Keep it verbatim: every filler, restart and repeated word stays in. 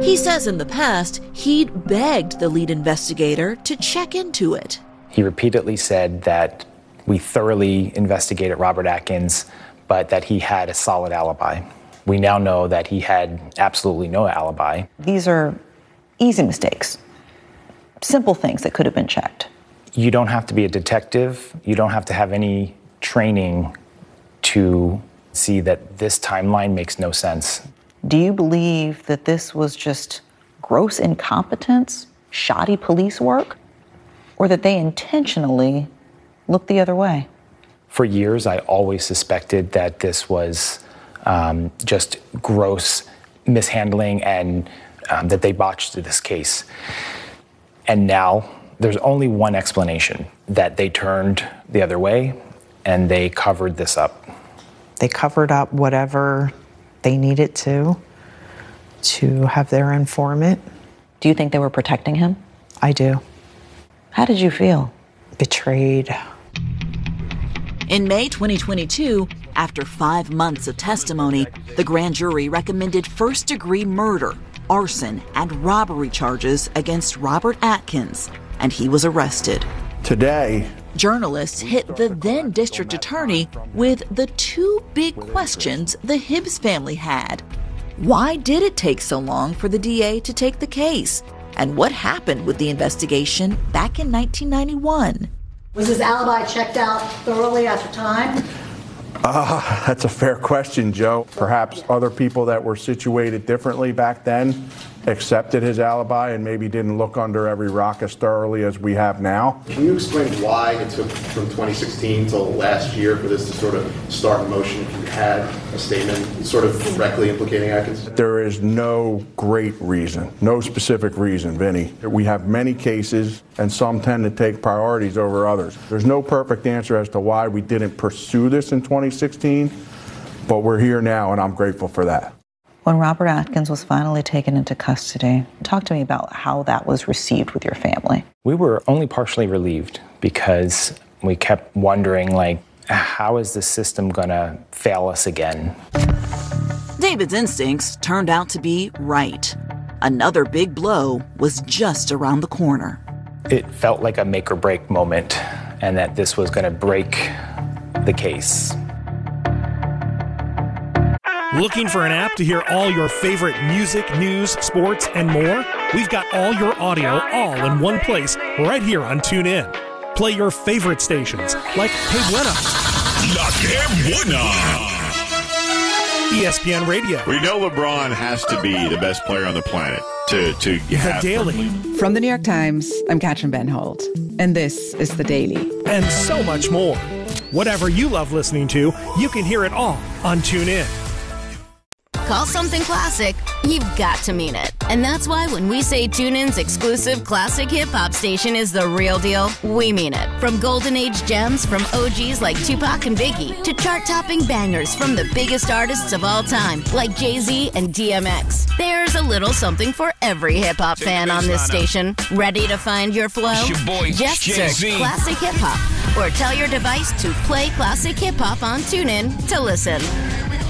He says in the past, he'd begged the lead investigator to check into it. He repeatedly said that we thoroughly investigated Robert Atkins, but that he had a solid alibi. We now know that he had absolutely no alibi. These are easy mistakes, simple things that could have been checked. You don't have to be a detective. You don't have to have any training to see that this timeline makes no sense. Do you believe that this was just gross incompetence, shoddy police work, or that they intentionally looked the other way? For years, I always suspected that this was um, just gross mishandling and um, that they botched this case. And now there's only one explanation, that they turned the other way and they covered this up. They covered up whatever they needed to, to have their informant. Do you think they were protecting him? I do. How did you feel? Betrayed. In May twenty twenty-two, after five months of testimony, the grand jury recommended first-degree murder, arson, and robbery charges against Robert Atkins, and he was arrested. Today, journalists hit the then district attorney with the two big questions the Hibbs family had. Why did it take so long for the D A to take the case? And what happened with the investigation back in nineteen ninety-one? Was his alibi checked out thoroughly at the time? Uh, that's a fair question, Joe. Perhaps other people that were situated differently back then accepted his alibi and maybe didn't look under every rock as thoroughly as we have now. Can you explain why it took from twenty sixteen till last year for this to sort of start in motion? If you had a statement sort of directly implicating Atkins? There is no great reason, no specific reason, Vinny. We have many cases and some tend to take priorities over others. There's no perfect answer as to why we didn't pursue this in twenty sixteen, but we're here now and I'm grateful for that. When Robert Atkins was finally taken into custody, talk to me about how that was received with your family. We were only partially relieved because we kept wondering, like, how is the system gonna fail us again? David's instincts turned out to be right. Another big blow was just around the corner. It felt like a make or break moment, and that this was gonna break the case. Looking for an app to hear all your favorite music, news, sports, and more? We've got all your audio all in one place right here on TuneIn. Play your favorite stations like Que Buena, La Que Buena, E S P N Radio. We know LeBron has to be the best player on the planet to, to have... The Daily. From the New York Times, I'm Katrin Benhold, and this is The Daily. And so much more. Whatever you love listening to, you can hear it all on TuneIn. Call something classic, you've got to mean it. And that's why when we say TuneIn's exclusive classic hip-hop station is the real deal, we mean it. From golden age gems from O Gs like Tupac and Biggie to chart-topping bangers from the biggest artists of all time like Jay-Z and D M X. There's a little something for every hip-hop fan on this station. Ready to find your flow? It's your boy, Just Jay-Z. search Classic Hip Hop or tell your device to play Classic Hip Hop on TuneIn to listen.